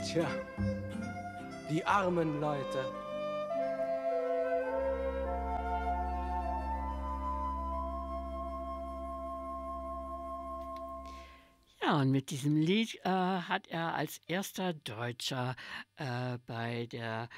Tja, die armen Leute. Ja, und mit diesem Lied hat er als erster Deutscher bei der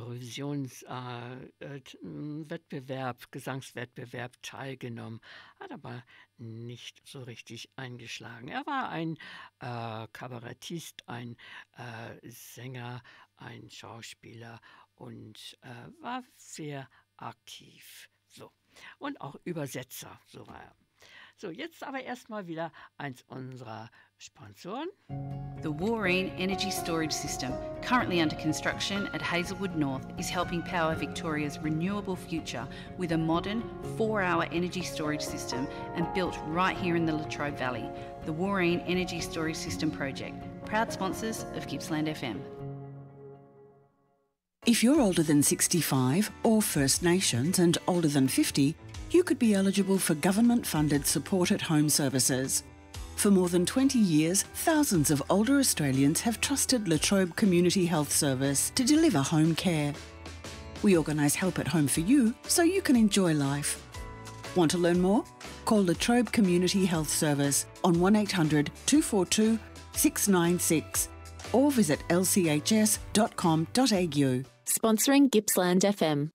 Eurovisions Gesangswettbewerb teilgenommen, hat aber nicht so richtig eingeschlagen. Er war ein Kabarettist, ein Sänger, ein Schauspieler und war sehr aktiv. So. Und auch Übersetzer, so war er. So, jetzt aber erstmal wieder eins unserer Sponsoren. The Wooreen Energy Storage System, currently under construction at Hazelwood North, is helping power Victoria's renewable future with a modern 4-hour energy storage system and built right here in the Latrobe Valley. The Wooreen Energy Storage System project, proud sponsors of Gippsland FM. If you're older than 65 or First Nations and older than 50, you could be eligible for government-funded support at home services. For more than 20 years, thousands of older Australians have trusted Latrobe Community Health Service to deliver home care. We organise help at home for you so you can enjoy life. Want to learn more? Call Latrobe Community Health Service on 1800 242 696 or visit lchs.com.au. Sponsoring Gippsland FM.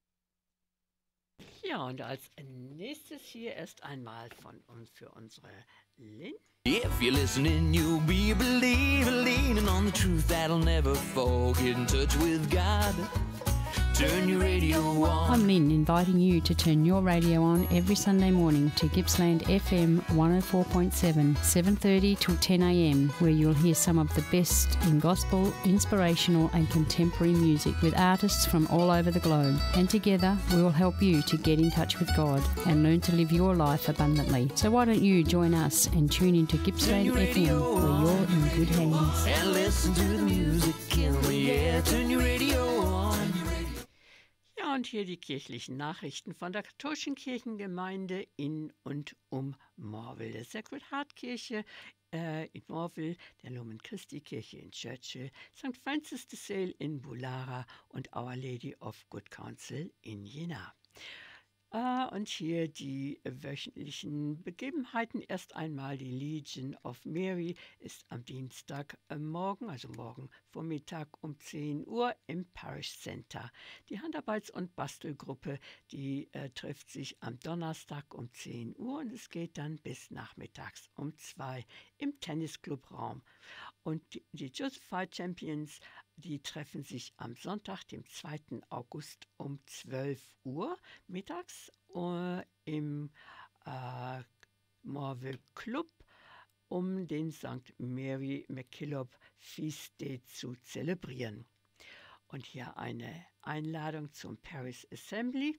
Ja, und als nächstes hier erst einmal von uns für unsere Lynn. If you're listening, you'll be a believer, leaning on the truth that'll never fall. Get in touch with God. Turn your radio on. I'm Lynn, inviting you to turn your radio on every Sunday morning to Gippsland FM 104.7, 7:30 till 10 a.m, where you'll hear some of the best in gospel, inspirational and contemporary music with artists from all over the globe. And together we will help you to get in touch with God and learn to live your life abundantly. So why don't you join us and tune into Gippsland FM, where you're in good hands. And listen to the music in the air. Turn your radio on. Ja, und hier die kirchlichen Nachrichten von der katholischen Kirchengemeinde in und um Morwell. Der Sacred Heart Kirche in Morwell, der Lumen Christi Kirche in Churchill, St. Francis de Sales in Bulara und Our Lady of Good Counsel in Jena. Und hier die wöchentlichen Begebenheiten. Erst einmal die Legion of Mary ist am Dienstagmorgen, also morgen Vormittag um 10 Uhr im Parish Center. Die Handarbeits- und Bastelgruppe, die trifft sich am Donnerstag um 10 Uhr und es geht dann bis nachmittags um 2 im Tennisclubraum. Und die Josephi Champions, die treffen sich am Sonntag, dem 2. August um 12 Uhr mittags im Morwell Club, um den St. Mary MacKillop Feast Day zu zelebrieren. Und hier eine Einladung zum Parish Assembly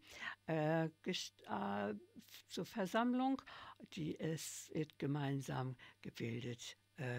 zur Versammlung. Es wird gemeinsam gebildet,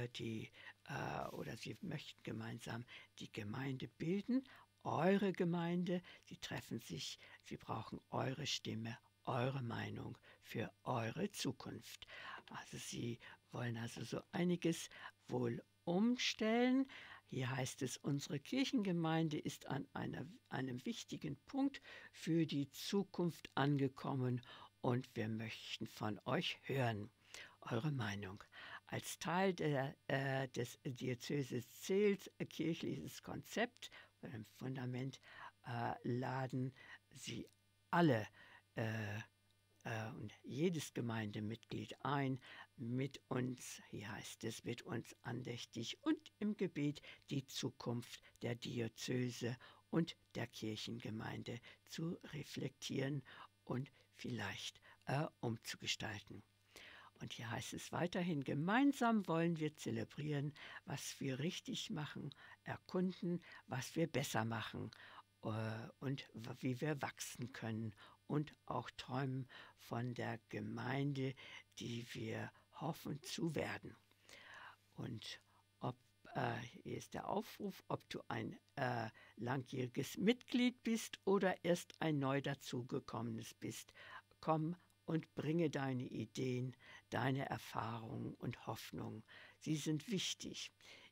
Sie möchten gemeinsam die Gemeinde bilden, eure Gemeinde. Sie treffen sich, sie brauchen eure Stimme, eure Meinung für eure Zukunft. Also sie wollen also so einiges wohl umstellen. Hier heißt es, unsere Kirchengemeinde ist an einem wichtigen Punkt für die Zukunft angekommen und wir möchten von euch hören, eure Meinung. Als Teil des Diözese Zels kirchliches Konzept, im Fundament, laden sie alle und jedes Gemeindemitglied ein, mit uns, hier heißt es, mit uns andächtig und im Gebet die Zukunft der Diözese und der Kirchengemeinde zu reflektieren und vielleicht umzugestalten. Und hier heißt es weiterhin, gemeinsam wollen wir zelebrieren, was wir richtig machen, erkunden, was wir besser machen und wie wir wachsen können und auch träumen von der Gemeinde, die wir hoffen zu werden. Und hier ist der Aufruf, ob du ein langjähriges Mitglied bist oder erst ein neu dazugekommenes bist. Komm und bringe deine Ideen, deine Erfahrungen und Hoffnungen. Sie sind wichtig.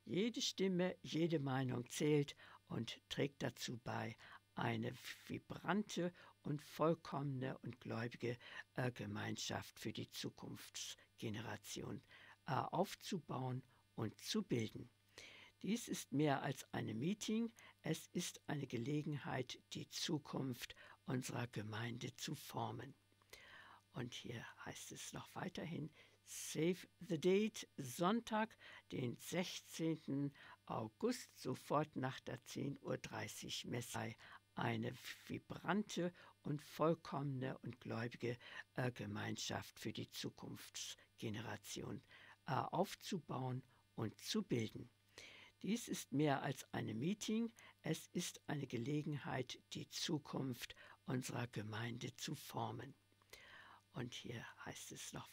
Jede Stimme, jede Meinung zählt und trägt dazu bei, eine vibrante und vollkommene und gläubige Gemeinschaft für die Zukunftsgeneration aufzubauen und zu bilden. Dies ist mehr als ein Meeting, es ist eine Gelegenheit, die Zukunft unserer Gemeinde zu formen. Und hier heißt es noch weiterhin, Save the Date, Sonntag, den 16. August, sofort nach der 10:30 Uhr Messe. Eine vibrante und vollkommene und gläubige Gemeinschaft für die Zukunftsgeneration aufzubauen und zu bilden. Dies ist mehr als ein Meeting, es ist eine Gelegenheit, die Zukunft unserer Gemeinde zu formen. Und hier heißt es noch